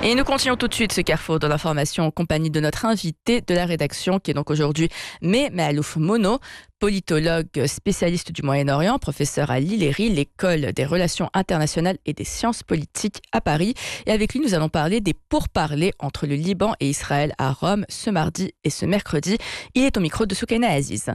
Et nous continuons tout de suite ce carrefour de l'information en compagnie de notre invité de la rédaction qui est donc aujourd'hui Maalouf Mono, politologue spécialiste du Moyen-Orient, professeur à l'ILERI, l'école des relations internationales et des sciences politiques à Paris. Et avec lui, nous allons parler des pourparlers entre le Liban et Israël à Rome ce mardi et ce mercredi. Il est au micro de Soukaina Aziz.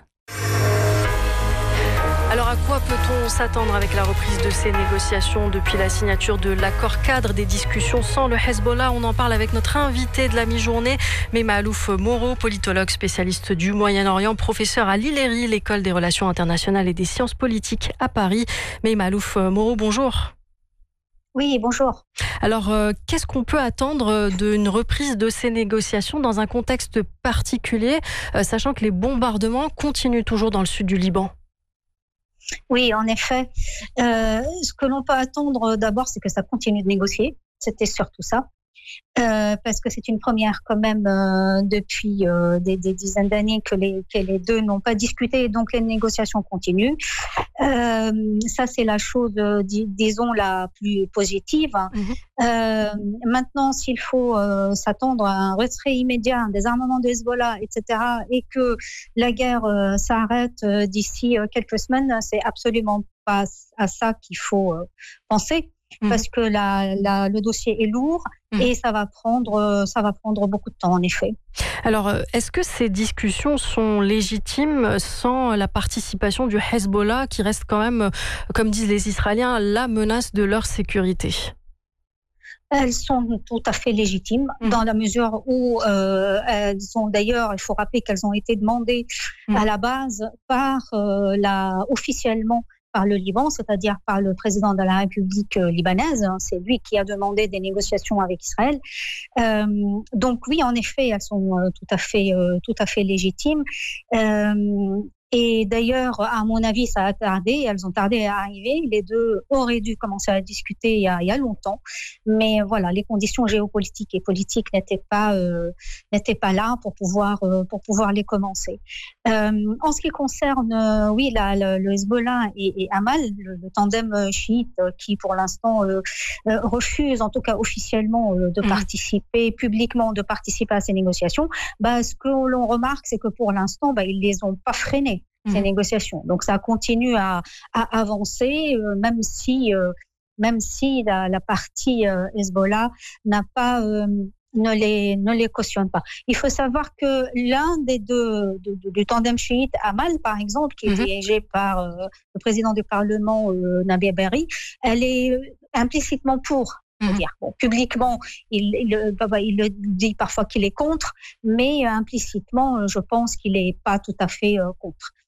Alors à quoi peut-on s'attendre avec la reprise de ces négociations depuis la signature de l'accord cadre des discussions sans le Hezbollah? On en parle avec notre invité de la mi-journée, Maalouf Mono, politologue spécialiste du Moyen-Orient, professeur à l'ILERI, l'école des relations internationales et des sciences politiques à Paris. Maalouf Mono, bonjour. Oui, bonjour. Alors, qu'est-ce qu'on peut attendre d'une reprise de ces négociations dans un contexte particulier, sachant que les bombardements continuent toujours dans le sud du Liban? Oui, en effet. Ce que l'on peut attendre d'abord, c'est que ça continue de négocier. C'était surtout ça. Parce que c'est une première quand même depuis des dizaines d'années que les deux n'ont pas discuté, donc les négociations continuent. Ça, c'est la chose, disons, la plus positive. Maintenant, s'il faut s'attendre à un retrait immédiat, un désarmement de Hezbollah, etc., et que la guerre s'arrête d'ici quelques semaines, c'est absolument pas à ça qu'il faut penser. Parce que le dossier est lourd et ça va prendre beaucoup de temps, en effet. Alors, est-ce que ces discussions sont légitimes sans la participation du Hezbollah, qui reste quand même, comme disent les Israéliens, la menace de leur sécurité? Elles sont tout à fait légitimes dans la mesure où elles ont d'ailleurs, il faut rappeler qu'elles ont été demandées à la base officiellement par le Liban, c'est-à-dire par le président de la République libanaise. C'est lui qui a demandé des négociations avec Israël. Donc oui, en effet, elles sont tout à fait légitimes. Et d'ailleurs, à mon avis, ça a tardé. Elles ont tardé à arriver. Les deux auraient dû commencer à discuter il y a longtemps. Mais voilà, les conditions géopolitiques et politiques n'étaient pas là pour pouvoir les commencer. En ce qui concerne, le Hezbollah et Amal, le tandem chiite qui, pour l'instant, refuse, en tout cas officiellement, de participer publiquement, de participer à ces négociations. Ce que l'on remarque, c'est que pour l'instant, ils les ont pas freinées, ces négociations. Donc ça continue à avancer, même si la partie Hezbollah ne les cautionne pas. Il faut savoir que l'un des deux du tandem chiite, Amal par exemple, qui est dirigé par le président du Parlement, Nabil Berri, elle est implicitement pour. C'est-à-dire, publiquement, il dit parfois qu'il est contre, mais implicitement, je pense qu'il n'est pas tout à fait contre.